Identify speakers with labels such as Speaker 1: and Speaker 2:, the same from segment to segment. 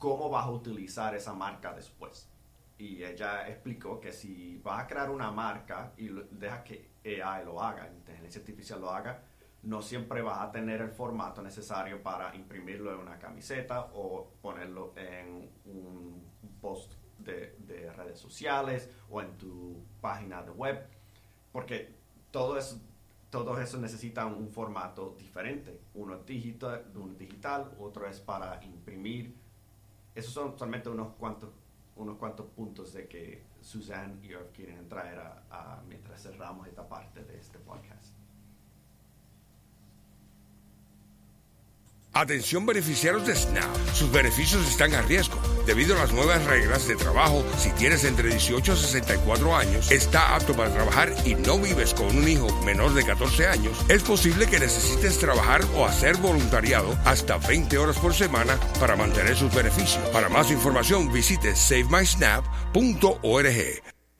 Speaker 1: cómo vas a utilizar esa marca después. Y ella explicó que si vas a crear una marca y dejas que AI lo haga, inteligencia artificial lo haga, no siempre vas a tener el formato necesario para imprimirlo en una camiseta o ponerlo en un post de redes sociales o en tu página de web, porque todo eso necesita un formato diferente. Uno es digital, otro es para imprimir. Esos son solamente unos cuantos puntos de que Suzanne y yo quieren traer mientras cerramos esta parte de este podcast.
Speaker 2: Atención beneficiarios de SNAP, sus beneficios están a riesgo. Debido a las nuevas reglas de trabajo, si tienes entre 18 a 64 años, está apto para trabajar y no vives con un hijo menor de 14 años, es posible que necesites trabajar o hacer voluntariado hasta 20 horas por semana para mantener sus beneficios. Para más información, visite SaveMySNAP.org.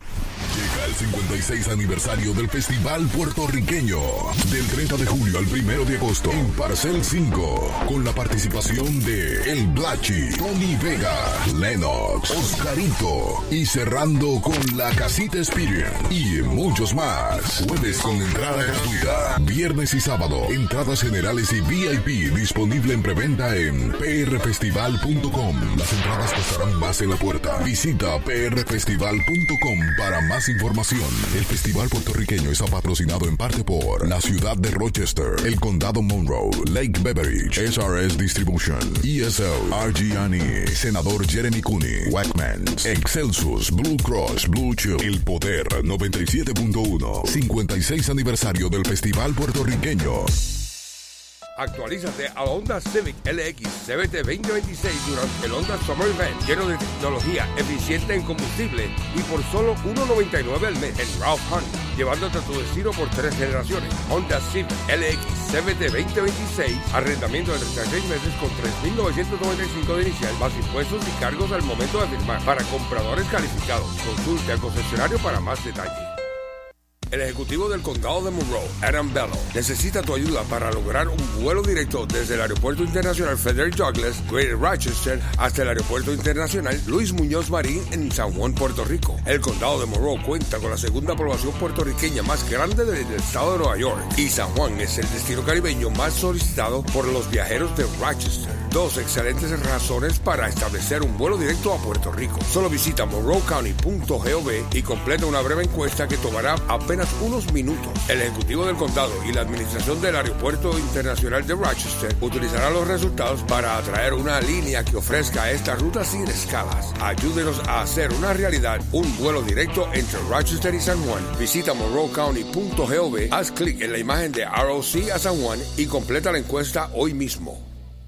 Speaker 3: El 56 aniversario del Festival Puertorriqueño, del 30 de julio al 1 de agosto en Parcel 5, con la participación de El Blachi, Tony Vega, Lennox, Oscarito y cerrando con la Casita Experience y muchos más. Jueves con entrada gratuita, viernes y sábado entradas generales y VIP disponible en preventa en prfestival.com. Las entradas costarán más en la puerta. Visita prfestival.com para más información. El Festival Puertorriqueño está patrocinado en parte por la ciudad de Rochester, el condado Monroe, Lake Beveridge, SRS Distribution, ESL, RG&E, Senador Jeremy Cooney, Wackmans, Excelsus, Blue Cross, Blue Shield, El Poder 97.1, 56 aniversario del Festival Puertorriqueño.
Speaker 2: Actualízate a la Honda Civic LX CVT 2026 durante el Honda Summer Event, lleno de tecnología, eficiente en combustible y por solo $1.99 al mes en Ralph Hunt, llevándote a tu destino por 3 generaciones. Honda Civic LX CVT 2026, arrendamiento de 36 meses con $3,995 de inicial, más impuestos y cargos al momento de firmar. Para compradores calificados, consulte al concesionario para más detalles. El ejecutivo del condado de Monroe, Adam Bello, necesita tu ayuda para lograr un vuelo directo desde el Aeropuerto Internacional Frederick Douglass, Greater Rochester, hasta el Aeropuerto Internacional Luis Muñoz Marín en San Juan, Puerto Rico. El condado de Monroe cuenta con la segunda población puertorriqueña más grande del estado de Nueva York y San Juan es el destino caribeño más solicitado por los viajeros de Rochester. Dos excelentes razones para establecer un vuelo directo a Puerto Rico. Solo visita monroecounty.gov y completa una breve encuesta que tomará apenas unos minutos. El ejecutivo del condado y la administración del Aeropuerto Internacional de Rochester utilizarán los resultados para atraer una línea que ofrezca esta ruta sin escalas. Ayúdenos a hacer una realidad un vuelo directo entre Rochester y San Juan. Visita monroecounty.gov, haz clic en la imagen de ROC a San Juan y completa la encuesta hoy mismo.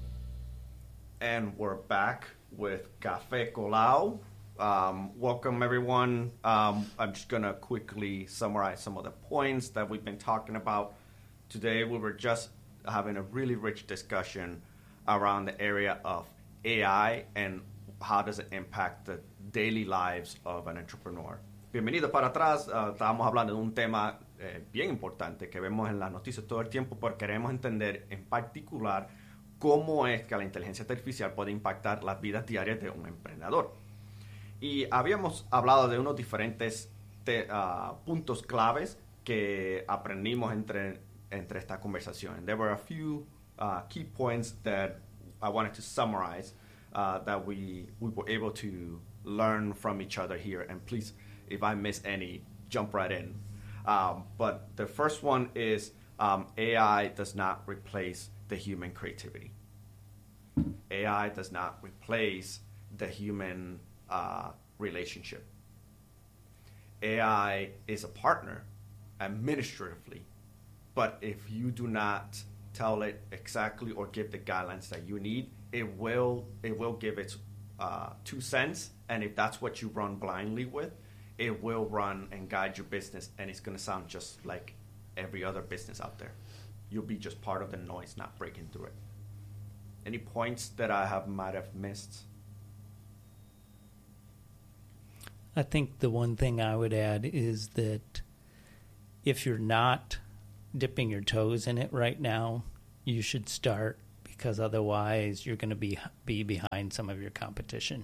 Speaker 1: And we're back with Café Colao. Welcome, everyone. I'm just going to quickly summarize some of the points that we've been talking about. Today, we were just having a really rich discussion around the area of AI and how does it impact the daily lives of an entrepreneur. Bienvenido para atrás. Estábamos hablando de un tema bien importante que vemos en las noticias todo el tiempo, porque queremos entender en particular cómo es que la inteligencia artificial puede impactar las vidas diarias de un emprendedor. Y habíamos hablado de unos diferentes puntos claves que aprendimos entre esta conversación. There were a few key points that I wanted to summarize that we were able to learn from each other here. And please, if I miss any, jump right in. But the first one is AI does not replace the human creativity. AI does not replace the human relationship. AI is a partner administratively, but if you do not tell it exactly or give the guidelines that you need, it will give its 2 cents, and if that's what you run blindly with, it will run and guide your business, and it's going to sound just like every other business out there. You'll be just part of the noise, not breaking through it. Any points that I might have missed?
Speaker 4: I think the one thing I would add is that if you're not dipping your toes in it right now, you should start, because otherwise you're going to be behind some of your competition.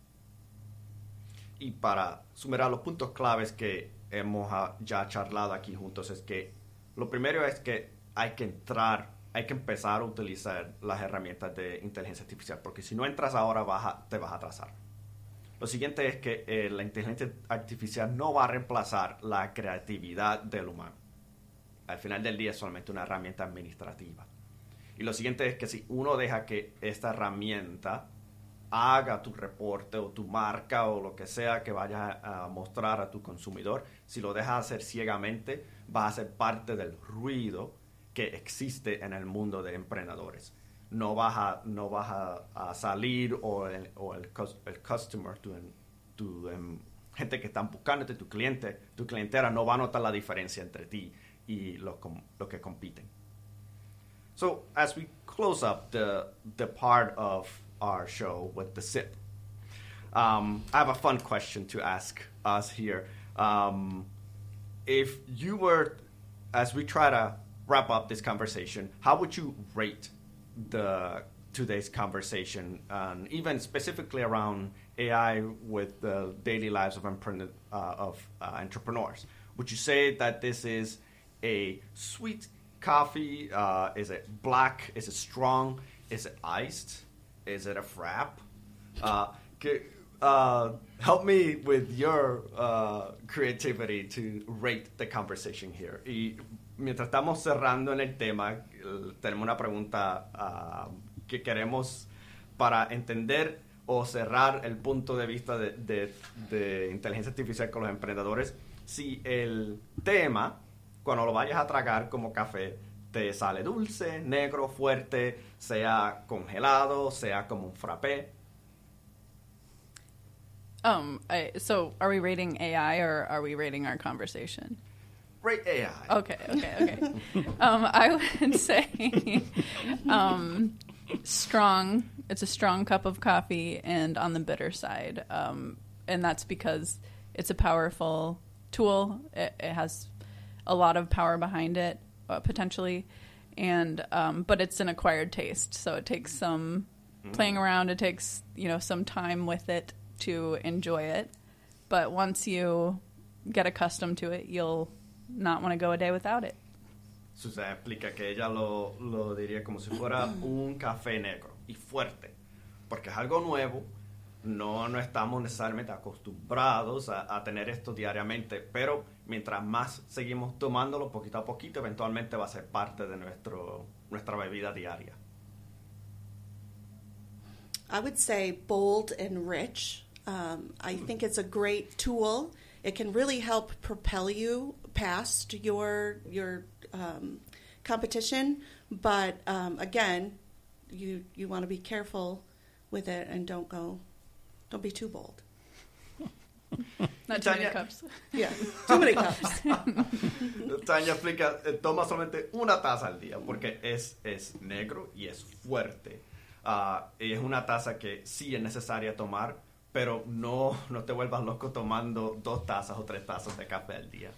Speaker 1: Y para sumerar los puntos claves que hemos ya charlado aquí juntos es que lo primero es que hay que empezar a utilizar las herramientas de inteligencia artificial, porque si no entras ahora te vas a atrasar. Lo siguiente es que la inteligencia artificial no va a reemplazar la creatividad del humano. Al final del día es solamente una herramienta administrativa. Y lo siguiente es que si uno deja que esta herramienta haga tu reporte o tu marca o lo que sea que vayas a mostrar a tu consumidor, si lo dejas hacer ciegamente, vas a ser parte del ruido que existe en el mundo de emprendedores. No vas a salir o el customer, gente que están buscándote, tu clientela no va a notar la diferencia entre ti y lo que compiten. So as we close up the part of our show with the sip, I have a fun question to ask us here. If you were, as we try to wrap up this conversation, how would you rate today's conversation, and even specifically around AI with the daily lives of entrepreneurs? Would you say that this is a sweet coffee? Is it black? Is it strong? Is it iced? Is it a frap? Help me with your creativity to rate the conversation here. Y mientras estamos cerrando en el tema, tenemos una pregunta que queremos para entender o cerrar el punto de vista de inteligencia artificial con los emprendedores. Si el tema, cuando lo vayas a tragar como café, te sale dulce, negro, fuerte, sea congelado, sea como un frappé.
Speaker 5: So are we rating AI or are we rating our conversation?
Speaker 1: Rate AI.
Speaker 5: Okay. I would say strong. It's a strong cup of coffee and on the bitter side. And that's because it's a powerful tool. It has a lot of power behind it, potentially. And but it's an acquired taste. So it takes some playing around. It takes, some time with it to enjoy it. But once you get accustomed to it, you'll not want to go a day without it.
Speaker 1: Susana explica que ella lo diría como si fuera un café negro y fuerte, porque es algo nuevo, no estamos necesariamente acostumbrados a tener esto diariamente, pero mientras más seguimos tomándolo poquito a poquito, eventualmente va a ser parte de nuestra bebida diaria.
Speaker 6: I would say bold and rich. I think it's a great tool. It can really help propel you past your competition, but again, you want to be careful with it and don't be too bold.
Speaker 5: Not too many cups.
Speaker 6: Yeah, too many cups.
Speaker 1: Tania explica, toma solamente una taza al día porque es negro y es fuerte. Y es una taza que sí es necesaria tomar, pero no te vuelvas loco tomando 2 tazas o 3 tazas de café al día.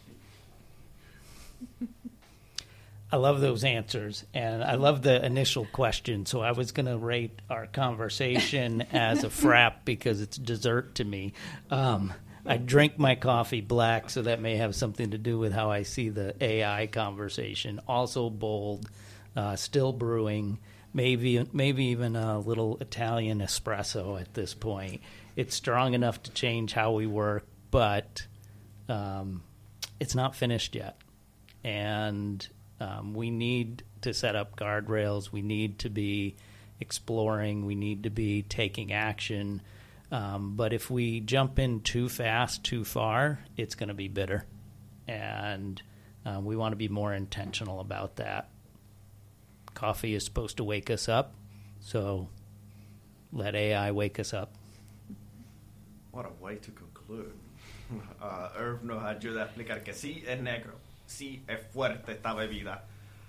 Speaker 4: I love those answers, and I love the initial question. So I was going to rate our conversation as a frap because it's dessert to me. I drink my coffee black, so that may have something to do with how I see the AI conversation. Also bold, still brewing, maybe even a little Italian espresso at this point. It's strong enough to change how we work, but it's not finished yet. And we need to set up guardrails. We need to be exploring. We need to be taking action. But if we jump in too fast, too far, it's going to be bitter. And we want to be more intentional about that. Coffee is supposed to wake us up, so let AI wake us up.
Speaker 1: What a way to conclude. Irv nos ayuda a explicar que sí es negro, sí es fuerte esta bebida.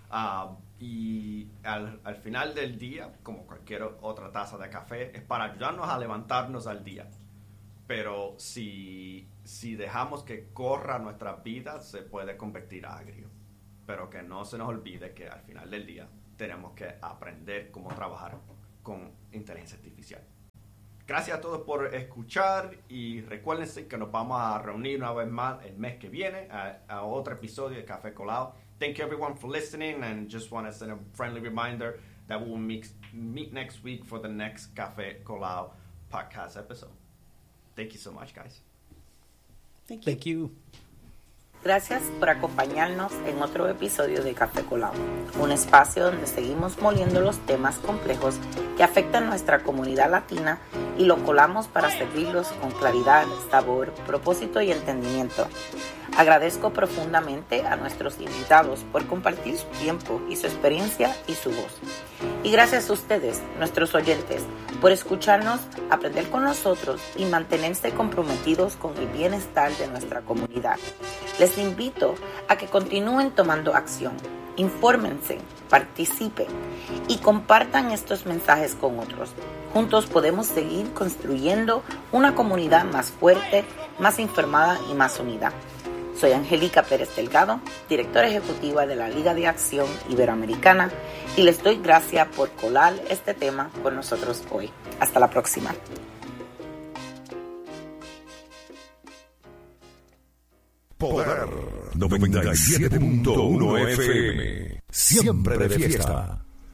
Speaker 1: Y al final del día, como cualquier otra taza de café, es para ayudarnos a levantarnos al día. Pero si dejamos que corra nuestra vida, se puede convertir agrio. Pero que no se nos olvide que al final del día tenemos que aprender cómo trabajar con inteligencia artificial. Gracias a todos por escuchar y recuérdense que nos vamos a reunir una vez más el mes que viene a otro episodio de Café Colado. Thank you everyone for listening, and just want to send a friendly reminder that we will meet next week for the next Café Colado podcast episode. Thank you so much, guys.
Speaker 4: Thank you.
Speaker 7: Gracias por acompañarnos en otro episodio de Café Colado, un espacio donde seguimos moliendo los temas complejos que afectan a nuestra comunidad latina y lo colamos para servirlos con claridad, sabor, propósito y entendimiento. Agradezco profundamente a nuestros invitados por compartir su tiempo y su experiencia y su voz. Y gracias a ustedes, nuestros oyentes, por escucharnos, aprender con nosotros y mantenerse comprometidos con el bienestar de nuestra comunidad. Les invito a que continúen tomando acción, infórmense, participen y compartan estos mensajes con otros. Juntos podemos seguir construyendo una comunidad más fuerte, más informada y más unida. Soy Angélica Pérez Delgado, directora ejecutiva de la Liga de Acción Iberoamericana, y les doy gracias por colar este tema con nosotros hoy. Hasta la próxima.
Speaker 3: Poder 97.1 FM. Siempre de fiesta.